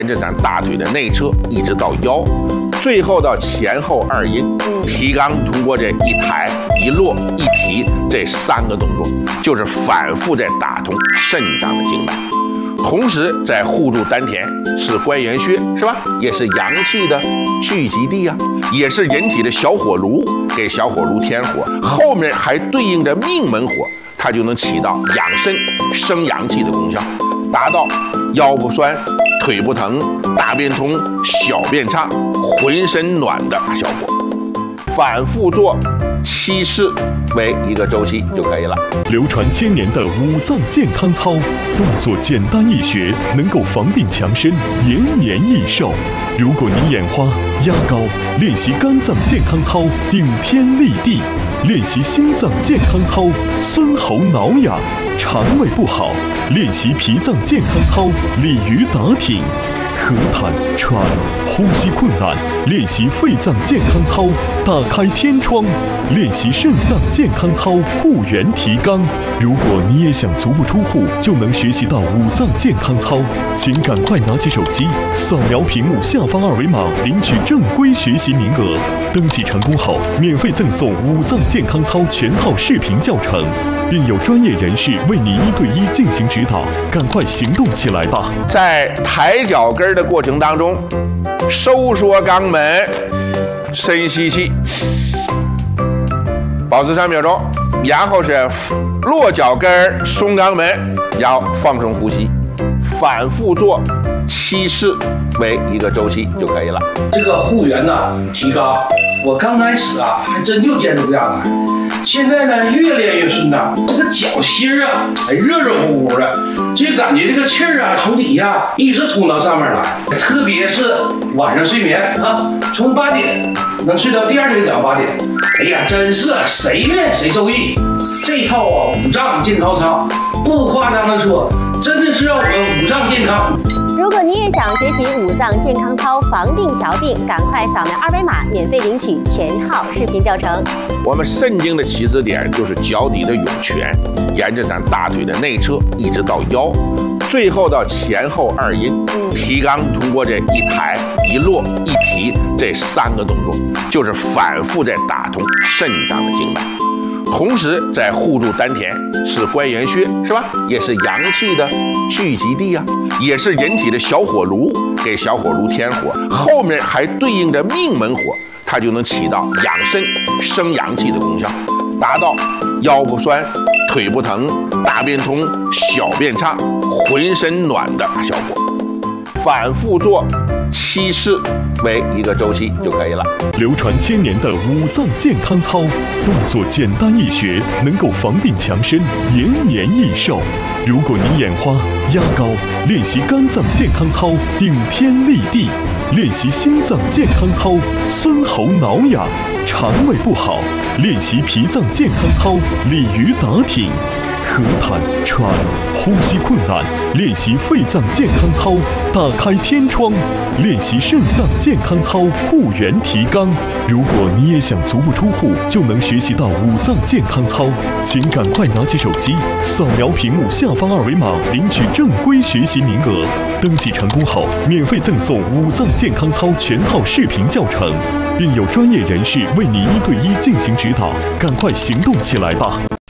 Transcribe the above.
沿着咱大腿的内侧一直到腰，最后到前后二阴。提肛通过这一抬一落一提这3个动作，就是反复在打通肾脏的经脉，同时在护住丹田，是关元穴，是吧？也是阳气的聚集地啊，也是人体的小火炉，给小火炉添火。后面还对应着命门火，它就能起到养肾生阳气的功效，达到腰不酸、腿不疼、大便通、小便畅、浑身暖的效果。反复做7次为一个周期就可以了。 流传1000年的五脏健康操，动作简单易学，能够防病强身，延年益寿。如果你眼花、压高，练习肝脏健康操，顶天立地；练习心脏健康操，孙喉挠痒；肠胃不好，练习脾脏健康操，鲤鱼打挺；咳痰、喘、呼吸困难，练习肺脏健康操，打开天窗；练习肾脏健康操，护元提肛。如果你也想足不出户就能学习到五脏健康操，请赶快拿起手机，扫描屏幕下方2维码，领取正规学习名额。登记成功后，免费赠送五脏健康操全套视频教程，并有专业人士为你1对1进行指导。赶快行动起来吧！ 在抬脚跟的过程当中，收缩肛门，深吸气，保持3秒钟，然后是落脚跟，松肛门，然后放松呼吸，反复做7次为一个周期就可以了。 这个护元呢提肛，我刚开始啊还真就坚持不下来，现在呢越练越顺当，这个脚心啊还热热乎乎的，就感觉这个气儿啊从底下一直通到上面来，特别是晚上睡眠啊，从8点能睡到第2天早上8点，哎呀，真是谁练谁受益。这套啊五脏健康操，不夸张的说，真的是让我们五脏健康。 如果你也想学习五脏健康操，防病调病，赶快扫描2维码，免费领取全套视频教程。 我们肾经的起始点就是脚底的涌泉，沿着咱大腿的内侧一直到腰，最后到前后二阴。提肛通过这一抬一落一提这3个动作，就是反复在打通肾脏的经脉，同时在护住丹田，是关元穴，是吧？也是阳气的聚集地啊，也是人体的小火炉，给小火炉添火。后面还对应着命门火，它就能起到养肾生阳气的功效，达到腰不酸、腿不疼、大便通、小便畅、浑身暖的效果。反复做7次为一个周期就可以了。 流传1000年的五脏健康操，动作简单易学，能够防病强身，延年益寿。如果你眼花、压高，练习肝脏健康操，顶天立地；练习心脏健康操，孙喉挠痒；肠胃不好，练习脾脏健康操，鲤鱼打挺；咳痰、喘、呼吸困难，练习肺脏健康操，打开天窗；练习肾脏健康操，护元提肛。如果你也想足不出户就能学习到五脏健康操，请赶快拿起手机，扫描屏幕下方2维码，领取正规学习名额。登记成功后，免费赠送五脏健康操全套视频教程，并有专业人士为你1对1进行指导。赶快行动起来吧！